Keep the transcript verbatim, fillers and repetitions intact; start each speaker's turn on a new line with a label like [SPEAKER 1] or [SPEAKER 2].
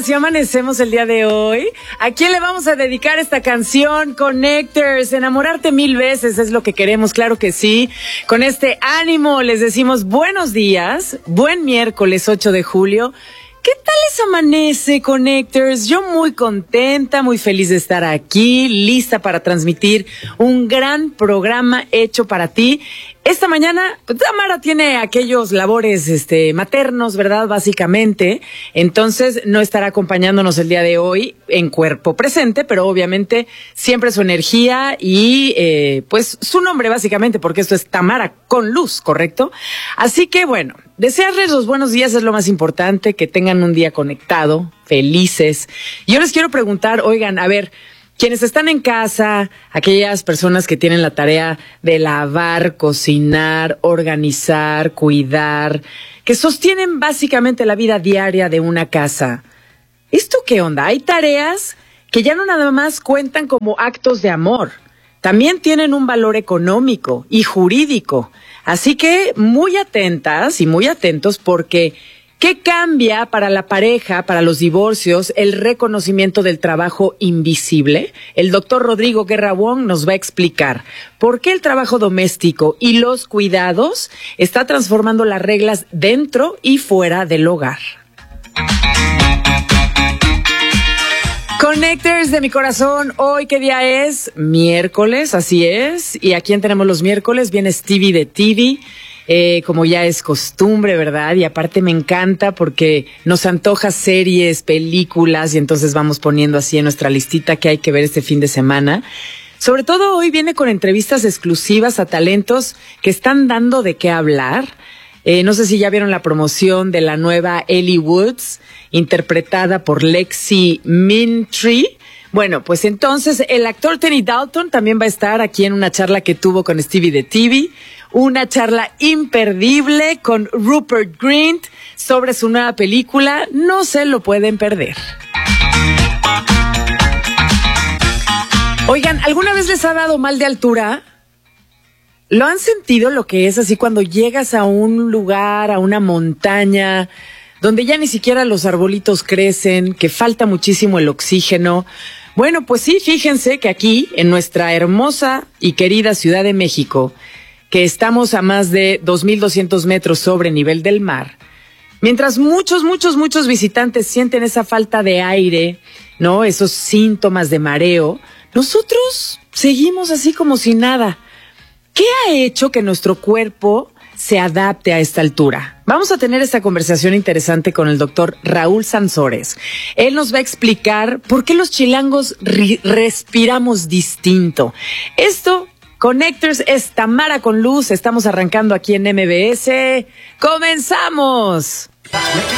[SPEAKER 1] así amanecemos el día de hoy. ¿A quién le vamos a dedicar esta canción? Connectors, enamorarte mil veces es lo que queremos, claro que sí. Con este ánimo les decimos buenos días, buen miércoles ocho de julio. ¿Qué tal les amanece, Connectors? Yo muy contenta, muy feliz de estar aquí, lista para transmitir un gran programa hecho para ti. Esta mañana, pues, Tamara tiene aquellos labores este, maternos, ¿verdad? Básicamente. Entonces, no estará acompañándonos el día de hoy en cuerpo presente, pero obviamente siempre su energía y eh, pues su nombre, básicamente, porque esto es Tamara con luz, ¿correcto? Así que, bueno, desearles los buenos días es lo más importante, que tengan un día conectado, felices. Yo les quiero preguntar, oigan, a ver, quienes están en casa, aquellas personas que tienen la tarea de lavar, cocinar, organizar, cuidar, que sostienen básicamente la vida diaria de una casa. ¿Esto qué onda? Hay tareas que ya no nada más cuentan como actos de amor, también tienen un valor económico y jurídico. Así que muy atentas y muy atentos porque ¿qué cambia para la pareja, para los divorcios, el reconocimiento del trabajo invisible? El doctor Rodrigo Guerra Wong nos va a explicar por qué el trabajo doméstico y los cuidados está transformando las reglas dentro y fuera del hogar. Connectors de mi corazón, hoy ¿qué día es? Miércoles, así es. ¿Y a quién tenemos los miércoles? Viene Stevie de T V. Eh, como ya es costumbre, ¿verdad? Y aparte me encanta porque nos antoja series, películas, y entonces vamos poniendo así en nuestra listita que hay que ver este fin de semana. Sobre todo hoy viene con entrevistas exclusivas a talentos que están dando de qué hablar. Eh, no sé si ya vieron la promoción de la nueva Ellie Woods, interpretada por Lexi Mintree. Bueno, pues entonces el actor Tony Dalton también va a estar aquí en una charla que tuvo con Stevie de T V. Una charla imperdible con Rupert Grint sobre su nueva película. No se lo pueden perder. Oigan, ¿alguna vez les ha dado mal de altura? ¿Lo han sentido lo que es así cuando llegas a un lugar, a una montaña, donde ya ni siquiera los arbolitos crecen, que falta muchísimo el oxígeno? Bueno, pues sí, fíjense que aquí, en nuestra hermosa y querida Ciudad de México, que estamos a más de dos mil doscientos metros sobre nivel del mar, mientras muchos, muchos, muchos visitantes sienten esa falta de aire, ¿no? Esos síntomas de mareo, nosotros seguimos así como si nada. ¿Qué ha hecho que nuestro cuerpo se adapte a esta altura? Vamos a tener esta conversación interesante con el doctor Raúl Sansores. Él nos va a explicar por qué los chilangos ri- respiramos distinto. Esto, Connectors, es Tamara con luz. Estamos arrancando aquí en M B S. ¡Comenzamos!